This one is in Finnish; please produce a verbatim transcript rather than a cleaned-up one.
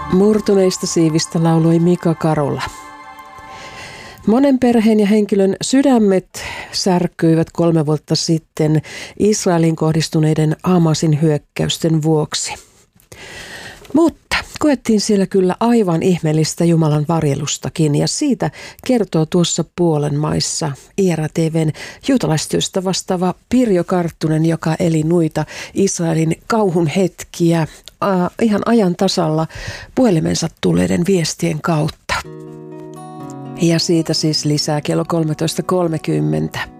Murtuneista siivistä lauloi Mika Karola. Monen perheen ja henkilön sydämet särkyivät kolme vuotta sitten Israelin kohdistuneiden Hamasin hyökkäysten vuoksi. Mutta koettiin siellä kyllä aivan ihmeellistä Jumalan varjelustakin, ja siitä kertoo tuossa puolen maissa I R A T V:n juutalaistyöstä vastaava Pirjo Karttunen, joka eli nuita Israelin kauhun hetkiä äh, ihan ajan tasalla puhelimensa tulleiden viestien kautta. Ja siitä siis lisää kello kolmetoista kolmekymmentä.